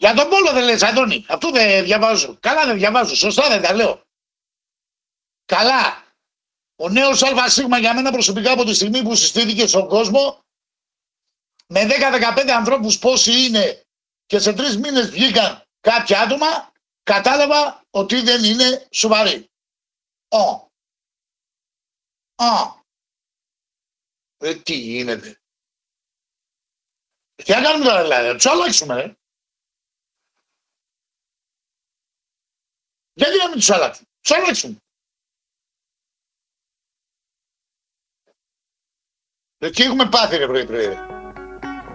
Για τον Πόλο δεν λες, Αντώνη. Αυτό δεν διαβάζω. Καλά δεν διαβάζω. Σωστά δεν τα λέω. Καλά. Ο νέος ΑΣ για μένα προσωπικά από τη στιγμή που συστήθηκε στον κόσμο με 10-15 ανθρώπους πόσοι είναι και σε 3 μήνες βγήκαν κάποια άτομα, κατάλαβα ότι δεν είναι σοβαρή. Τι γίνεται. Τι να κάνουμε τώρα δηλαδή, τους αλλάξουμε ρε. Γιατί να μην τους αλλάξουμε. Τους αλλάξουμε. Τι έχουμε πάθει ρε πρωί.